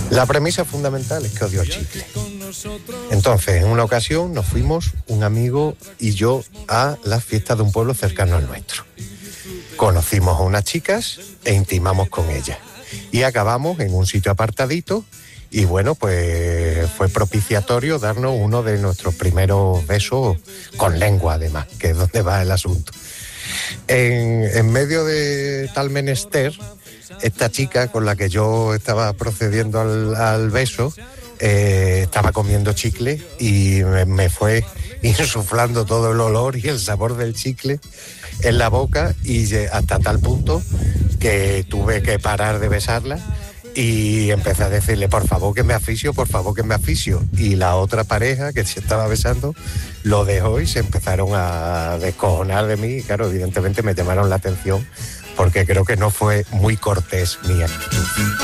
La premisa fundamental es que odio el chicle. Entonces, en una ocasión nos fuimos, un amigo y yo, a las fiestas de un pueblo cercano al nuestro. Conocimos a unas chicas e intimamos con ellas. Y acabamos en un sitio apartadito y bueno, pues fue propiciatorio darnos uno de nuestros primeros besos con lengua, además, que es donde va el asunto. En medio de tal menester, esta chica con la que yo estaba procediendo al beso estaba comiendo chicle y me fue insuflando todo el olor y el sabor del chicle en la boca, y hasta tal punto que tuve que parar de besarla y empecé a decirle, por favor que me asfixio, por favor que me asfixio. Y la otra pareja que se estaba besando lo dejó y se empezaron a descojonar de mí. Y claro, evidentemente me llamaron la atención porque creo que no fue muy cortés mi actitud.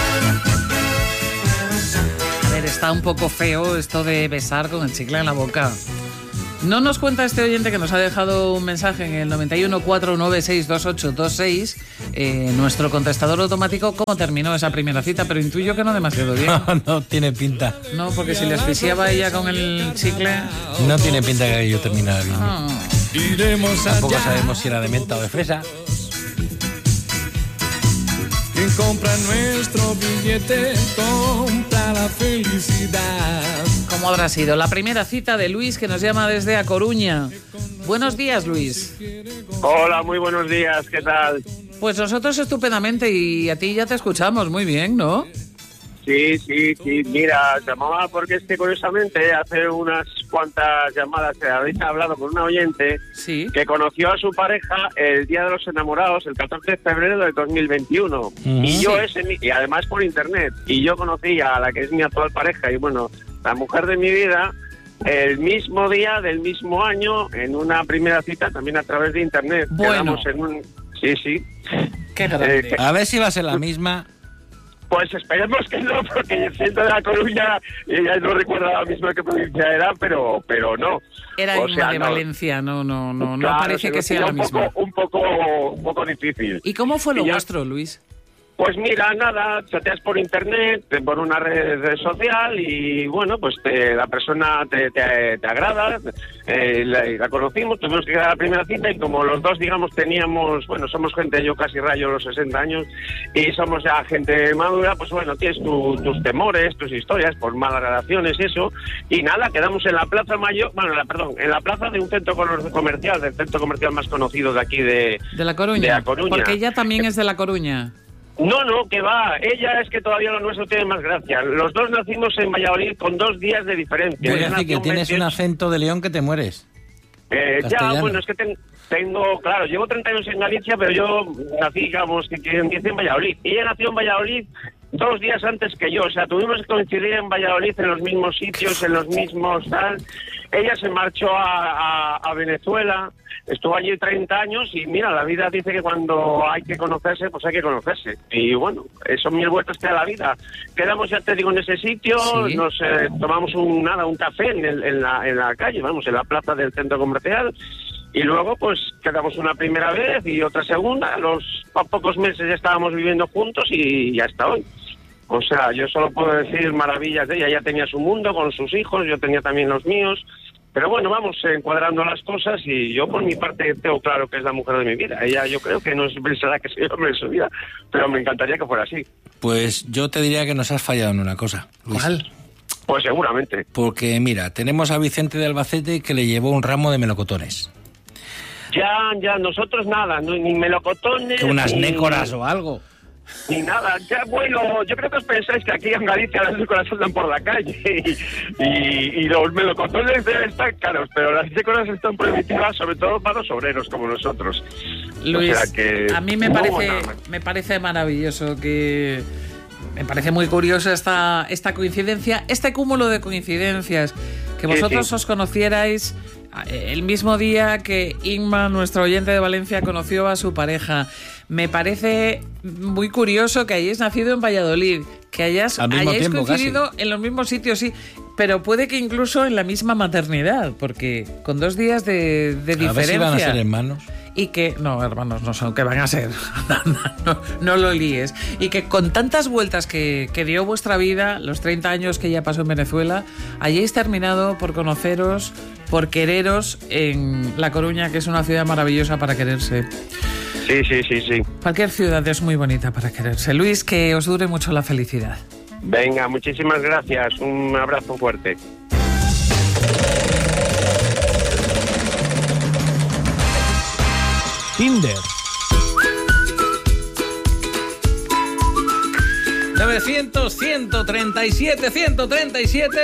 A ver, está un poco feo esto de besar con el chicle en la boca. No nos cuenta este oyente, que nos ha dejado un mensaje en el 914962826, nuestro contestador automático, cómo terminó esa primera cita, pero intuyo que no demasiado bien. No tiene pinta. No, porque si le asfixiaba ella con el chicle... No tiene pinta que yo terminara bien. Oh. Tampoco sabemos si era de menta o de fresa. Quien compra nuestro billete, compra la felicidad. ¿Cómo habrá sido la primera cita de Luis, que nos llama desde A Coruña? Buenos días, Luis. Hola, muy buenos días, ¿qué tal? Pues nosotros estupendamente, y a ti ya te escuchamos muy bien, ¿no? Sí, mira, llamaba porque curiosamente hace unas cuantas llamadas habéis hablado con una oyente que conoció a su pareja el Día de los Enamorados, el 14 de febrero del 2021. Y yo y además por internet, y yo conocí a la que es mi actual pareja, y bueno, la mujer de mi vida, el mismo día del mismo año, en una primera cita también a través de internet. Bueno. Quedamos en un... Sí. Qué grande. A ver si va a ser la misma. Pues esperemos que no, porque siendo de La Coruña, ella no recuerda ahora mismo qué provincia era, pero no. Era o de sea, Valencia, no claro, parece que sea la misma. Un poco difícil. ¿Y cómo fue lo vuestro, Luis? Pues mira, nada, chateas por internet, por una red social y bueno, pues la persona te agrada, la conocimos, tuvimos que ir a la primera cita y como los dos, digamos, teníamos, bueno, somos gente, yo casi rayo los 60 años y somos ya gente madura, pues bueno, tienes tus temores, tus historias por malas relaciones y eso, y nada, quedamos en la Plaza Mayor, en la plaza de un centro comercial, del centro comercial más conocido de aquí de La Coruña. De La Coruña. Porque ella también es de La Coruña. No, que va. Ella es que todavía lo nuestro tiene más gracia. Los dos nacimos en Valladolid con 2 días de diferencia. Voy a decir que tienes un acento de León que te mueres. Ya, bueno, es que tengo, claro, llevo 30 años en Galicia, pero yo nací, digamos, que empiece en Valladolid. Y ella nació en Valladolid 2 días antes que yo. O sea, tuvimos que coincidir en Valladolid en los mismos sitios, en los mismos tal. Ella se marchó a Venezuela. Estuvo allí 30 años y mira, la vida dice que cuando hay que conocerse, pues hay que conocerse. Y bueno, son 1000 vueltas que da la vida. Quedamos, ya te digo, en ese sitio, ¿sí? Nos tomamos un café en la calle, vamos, en la plaza del centro comercial. Y luego, pues, quedamos una primera vez y otra segunda. A los pocos meses ya estábamos viviendo juntos y hasta hoy. O sea, yo solo puedo decir maravillas de ella. Ella tenía su mundo con sus hijos, yo tenía también los míos. Pero bueno, vamos encuadrando las cosas y yo por mi parte tengo claro que es la mujer de mi vida. Ella yo creo que no pensará que soy el hombre de su vida, pero me encantaría que fuera así. Pues yo te diría que nos has fallado en una cosa, Luis. ¿Cuál? Pues seguramente. Porque mira, tenemos a Vicente de Albacete que le llevó un ramo de melocotones. Ya, nosotros nada, ni melocotones... Que unas nécoras o algo. Ni nada, ya bueno, yo creo que os pensáis que aquí en Galicia las nécoras andan por la calle y los melocotones deben estar caros, pero las nécoras están prohibitivas sobre todo para los obreros como nosotros. Luis, o sea que, a mí me parece maravilloso, que me parece muy curioso esta coincidencia, este cúmulo de coincidencias, que vosotros os conocierais el mismo día que Inma, nuestro oyente de Valencia, conoció a su pareja. Me parece muy curioso que hayáis nacido en Valladolid, que hayáis coincidido casi en los mismos sitios, sí, pero puede que incluso en la misma maternidad, porque con 2 días de diferencia. A ver si van a ser hermanos. y que... No, hermanos, no son, que van a ser. No lo líes. Y que con tantas vueltas que dio vuestra vida, los 30 años que ya pasó en Venezuela, hayáis terminado por conoceros, por quereros en La Coruña, que es una ciudad maravillosa para quererse. Sí. Cualquier ciudad es muy bonita para quererse. Luis, que os dure mucho la felicidad. Venga, muchísimas gracias. Un abrazo fuerte. Tinder. 900, 137, 137.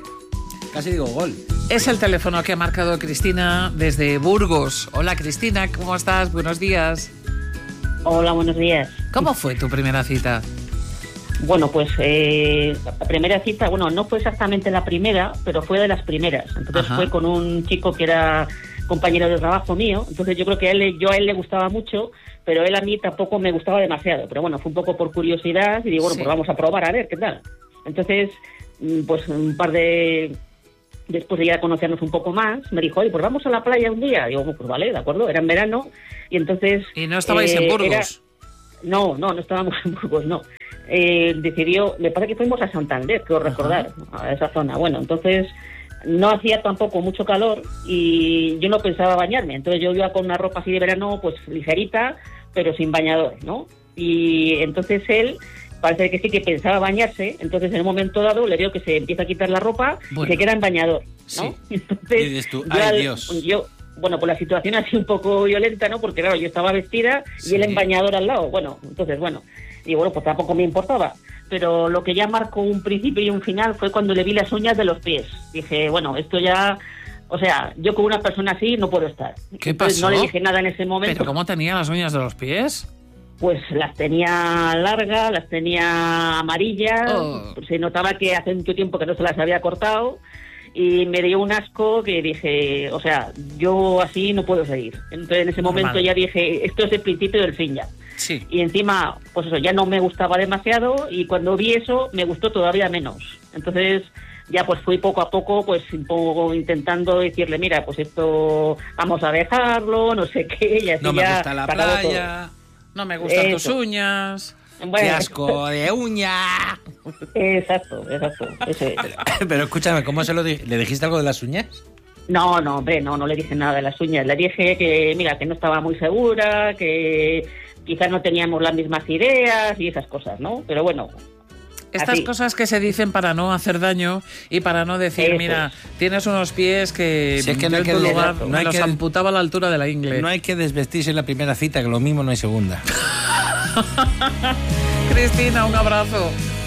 Casi digo gol. Es el teléfono que ha marcado Cristina desde Burgos. Hola, Cristina, ¿cómo estás? Buenos días. Hola, buenos días. ¿Cómo fue tu primera cita? Bueno, pues la primera cita, bueno, no fue exactamente la primera, pero fue de las primeras. Entonces fue con un chico que era compañero de trabajo mío. Entonces yo creo que yo a él le gustaba mucho, pero él a mí tampoco me gustaba demasiado. Pero bueno, fue un poco por curiosidad y digo, bueno, pues vamos a probar a ver qué tal. Entonces, pues después de ya conocernos un poco más, me dijo, oye, pues vamos a la playa un día. Digo, pues vale, de acuerdo, era en verano. Y entonces... ¿Y no estabais en Burgos? No estábamos en Burgos, no. Decidió, me parece que fuimos a Santander, creo recordar, a esa zona. Bueno, entonces no hacía tampoco mucho calor y yo no pensaba bañarme. Entonces yo iba con una ropa así de verano, pues ligerita, pero sin bañador, ¿no? Y entonces él... Parece que sí que pensaba bañarse, entonces en un momento dado le veo que se empieza a quitar la ropa y se queda en bañador, ¿no? Sí. Entonces, y dices tú, ¡ay, Dios! Bueno, pues la situación ha sido un poco violenta, ¿no? Porque claro, yo estaba vestida y él en bañador al lado. Bueno, entonces, y bueno, pues tampoco me importaba. Pero lo que ya marcó un principio y un final fue cuando le vi las uñas de los pies. Dije, bueno, esto ya... O sea, yo con una persona así no puedo estar. ¿Qué entonces, pasó? No le dije nada en ese momento. ¿Pero cómo tenía las uñas de los pies? Pues las tenía largas, las tenía amarillas, se notaba que hace mucho tiempo que no se las había cortado y me dio un asco que dije, o sea, yo así no puedo seguir. Entonces en ese momento ya dije, esto es el principio del fin ya. Sí. Y encima, pues eso, ya no me gustaba demasiado y cuando vi eso me gustó todavía menos. Entonces ya pues fui poco a poco pues un poco intentando decirle, mira, pues esto vamos a dejarlo, no sé qué, y así no me ya gusta la playa. No me gustan tus uñas. Bueno, ¡qué asco de uña! Exacto. Pero escúchame, ¿cómo le dijiste algo de las uñas? No, hombre, no le dije nada de las uñas. Le dije que, mira, que no estaba muy segura, que quizás no teníamos las mismas ideas y esas cosas, ¿no? Pero bueno... Estas así. cosas que se dicen para no hacer daño y para no decir, mira, tienes unos pies que, si es que no yo hay en tu que lugar no hay los que, amputaba a la altura de la ingle. No hay que desvestirse en la primera cita, que lo mismo no hay segunda. Cristina, un abrazo.